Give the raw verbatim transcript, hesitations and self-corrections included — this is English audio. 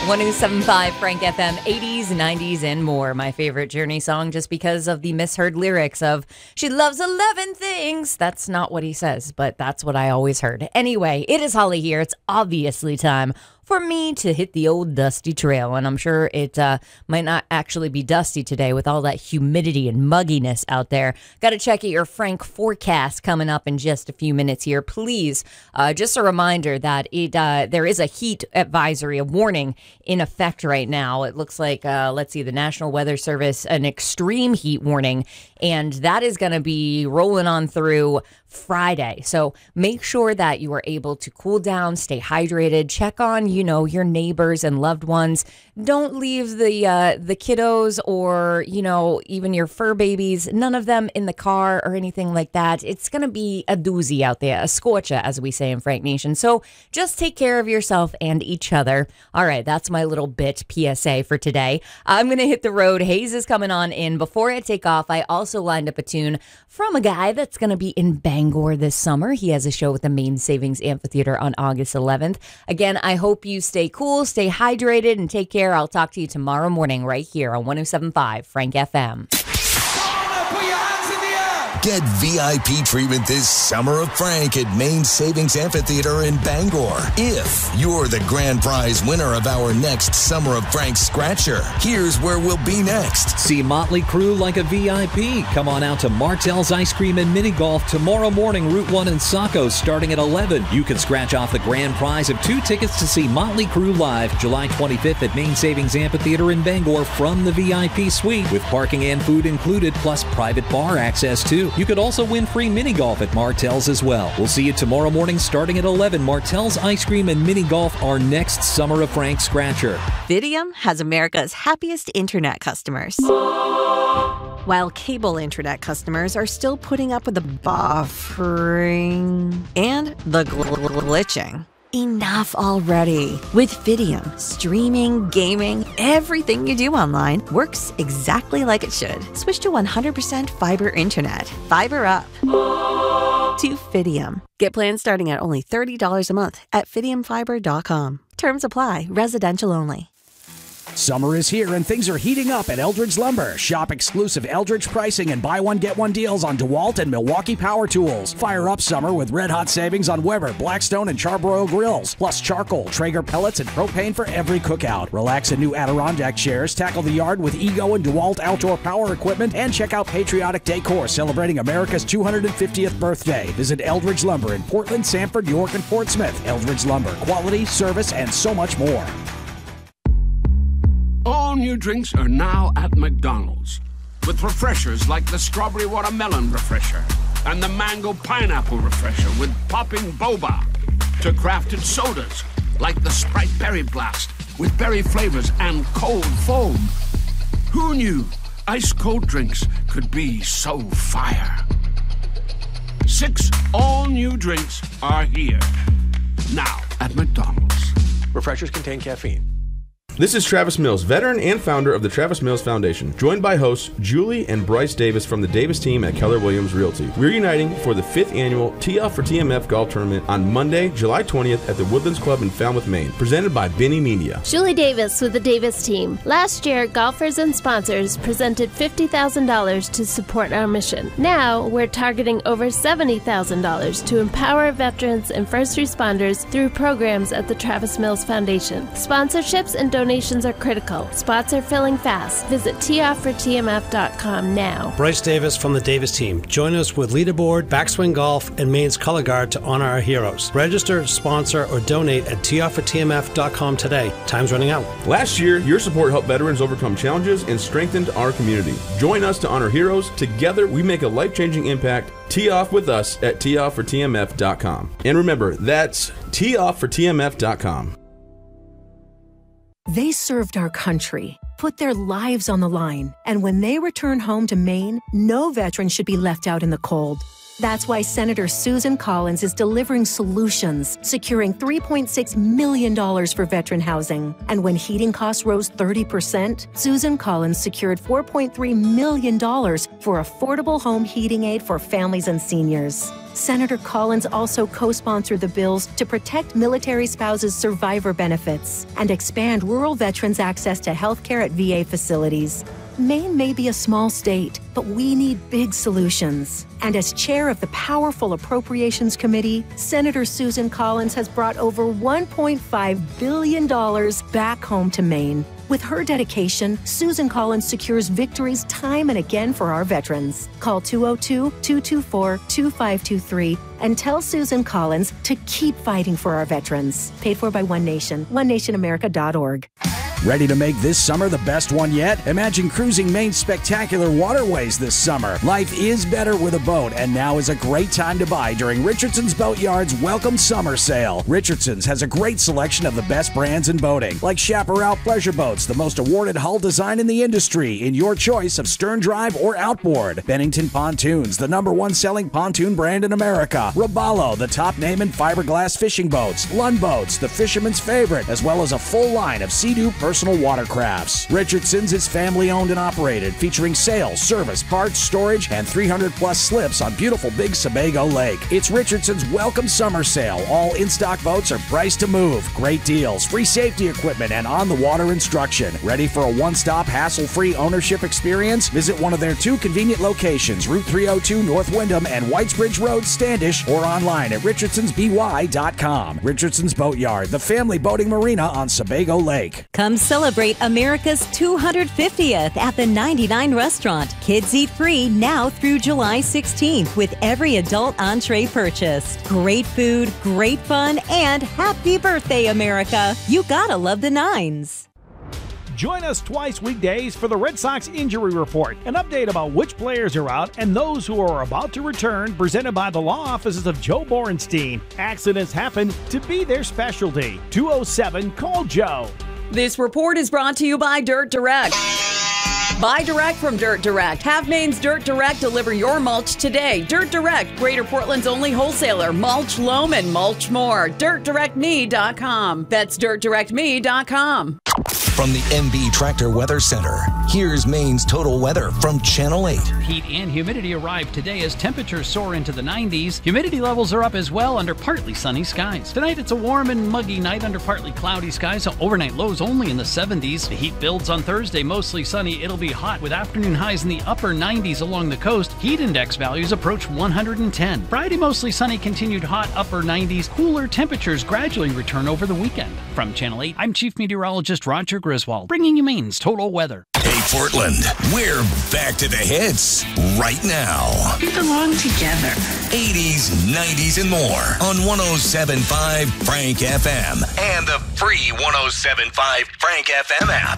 one oh seven point five Frank F M, eighties, nineties, and more. My favorite Journey song just because of the misheard lyrics of, she loves eleven things. That's not what he says, but that's what I always heard. Anyway, it is Holly here. It's obviously time for me to hit the old dusty trail, and I'm sure it uh, might not actually be dusty today with all that humidity and mugginess out there. Got to check out your Frank forecast coming up in just a few minutes here. Please, uh, just a reminder that it uh, there is a heat advisory, a warning in effect right now. It looks like, uh, let's see, the National Weather Service, an extreme heat warning, and that is going to be rolling on through Friday. So make sure that you are able to cool down, stay hydrated, check on, you know, your neighbors and loved ones. Don't leave the uh, the kiddos or, you know, even your fur babies, none of them in the car or anything like that. It's going to be a doozy out there, a scorcher, as we say in Frank Nation. So just take care of yourself and each other. All right, that's my little bit P S A for today. I'm going to hit the road. Hayes is coming on in. Before I take off, I also lined up a tune from a guy that's going to be in Bangor this summer. He has a show with the Maine Savings Amphitheater on August eleventh. Again, I hope you stay cool, stay hydrated, and take care. I'll talk to you tomorrow morning right here on one oh seven point five Frank F M. Get V I P treatment this Summer of Frank at Maine Savings Amphitheater in Bangor. If you're the grand prize winner of our next Summer of Frank Scratcher, here's where we'll be next. See Motley Crue like a V I P. Come on out to Martell's Ice Cream and Mini Golf tomorrow morning, Route one in Saco, starting at eleven. You can scratch off the grand prize of two tickets to see Motley Crue live July twenty-fifth at Maine Savings Amphitheater in Bangor from the V I P suite, with parking and food included, plus private bar access too. You could also win free mini golf at Martell's as well. We'll see you tomorrow morning starting at eleven. Martell's Ice Cream and Mini Golf, our next Summer of Frank Scratcher. Fidium has America's happiest internet customers. While cable internet customers are still putting up with the buffering and the gl- glitching. Enough already. With Fidium, streaming, gaming, everything you do online works exactly like it should. Switch to one hundred percent fiber internet. Fiber up to Fidium. Get plans starting at only thirty dollars a month at fidium fiber dot com. Terms apply. Residential only. Summer is here and things are heating up at Eldridge Lumber. Shop exclusive Eldridge pricing and buy one get one deals on DeWalt and Milwaukee power tools. Fire up summer with red hot savings on Weber, Blackstone, and Charbroil grills. Plus charcoal, Traeger pellets, and propane for every cookout. Relax in new Adirondack chairs. Tackle the yard with Ego and DeWalt outdoor power equipment. And check out Patriotic Decor celebrating America's two hundred fiftieth birthday. Visit Eldridge Lumber in Portland, Sanford, York, and Fort Smith. Eldridge Lumber. Quality, service, and so much more. All new drinks are now at McDonald's, with refreshers like the Strawberry Watermelon Refresher and the Mango Pineapple Refresher with popping boba, to crafted sodas like the Sprite Berry Blast with berry flavors and cold foam. Who knew ice-cold drinks could be so fire? Six all-new drinks are here, now at McDonald's. Refreshers contain caffeine. This is Travis Mills, veteran and founder of the Travis Mills Foundation, joined by hosts Julie and Bryce Davis from the Davis team at Keller Williams Realty. We're uniting for the fifth annual Tee-Off for T M F Golf Tournament on Monday, July twentieth at the Woodlands Club in Falmouth, Maine, presented by Benny Media. Julie Davis with the Davis team. Last year, golfers and sponsors presented fifty thousand dollars to support our mission. Now, we're targeting over seventy thousand dollars to empower veterans and first responders through programs at the Travis Mills Foundation. Sponsorships and donations Donations are critical. Spots are filling fast. Visit tee off for T M F dot com now. Bryce Davis from the Davis team. Join us with Leaderboard, Backswing Golf, and Maine's Color Guard to honor our heroes. Register, sponsor, or donate at tee off for T M F dot com today. Time's running out. Last year, your support helped veterans overcome challenges and strengthened our community. Join us to honor heroes. Together, we make a life-changing impact. Tee off with us at tee off for T M F dot com. And remember, that's tee off for T M F dot com. They served our country, put their lives on the line, and when they return home to Maine, no veteran should be left out in the cold. That's why Senator Susan Collins is delivering solutions, securing three point six million dollars for veteran housing. And when heating costs rose thirty percent, Susan Collins secured four point three million dollars for affordable home heating aid for families and seniors. Senator Collins also co-sponsored the bills to protect military spouses' survivor benefits and expand rural veterans' access to health care at V A facilities. Maine may be a small state, but we need big solutions. And as chair of the powerful Appropriations Committee, Senator Susan Collins has brought over one point five billion dollars back home to Maine. With her dedication, Susan Collins secures victories time and again for our veterans. Call two oh two, two two four, two five two three and tell Susan Collins to keep fighting for our veterans. Paid for by One Nation, one nation america dot org. Ready to make this summer the best one yet? Imagine cruising Maine's spectacular waterways this summer. Life is better with a boat, and now is a great time to buy during Richardson's Boatyard's Welcome Summer Sale. Richardson's has a great selection of the best brands in boating, like Chaparral Pleasure Boats, the most awarded hull design in the industry, in your choice of stern drive or outboard. Bennington Pontoons, the number one selling pontoon brand in America. Robalo, the top name in fiberglass fishing boats. Lund Boats, the fisherman's favorite, as well as a full line of Sea-Doo personal watercrafts. Richardson's is family owned and operated, featuring sales, service, parts, storage, and three hundred plus slips on beautiful Big Sebago Lake. It's Richardson's Welcome Summer Sale. All in-stock boats are priced to move. Great deals, free safety equipment, and on-the-water instruction. Ready for a one-stop, hassle-free ownership experience? Visit one of their two convenient locations, Route three oh two North Windham and Whitesbridge Road, Standish, or online at richardsons b y dot com. Richardson's Boatyard, the family boating marina on Sebago Lake. Come celebrate America's two hundred fiftieth at the ninety-nine Restaurant. Kids eat free now through July sixteenth with every adult entree purchased. Great food, great fun, and happy birthday, America. You gotta love the nines. Join us twice weekdays for the Red Sox Injury Report, an update about which players are out and those who are about to return, presented by the law offices of Joe Borenstein. Accidents happen to be their specialty. two oh seven, call Joe. This report is brought to you by Dirt Direct. Buy direct from Dirt Direct. Have Maine's Dirt Direct deliver your mulch today. Dirt Direct, Greater Portland's only wholesaler. Mulch, loam, and mulch more. dirt direct me dot com. That's dirt direct me dot com. From the M B Tractor Weather Center, here's Maine's total weather from Channel eight. Heat and humidity arrive today as temperatures soar into the nineties. Humidity levels are up as well under partly sunny skies. Tonight it's a warm and muggy night under partly cloudy skies, so overnight lows only in the seventies. The heat builds on Thursday, mostly sunny. It'll be hot with afternoon highs in the upper nineties along the coast. Heat index values approach one hundred ten. Friday, mostly sunny, continued hot, upper nineties. Cooler temperatures gradually return over the weekend. From Channel eight, I'm Chief Meteorologist Roger Griswold, bringing you Maine's total weather. Hey, Portland, we're back to the hits right now. We belong together. eighties, nineties, and more on one oh seven point five Frank F M and the free one oh seven point five Frank F M app.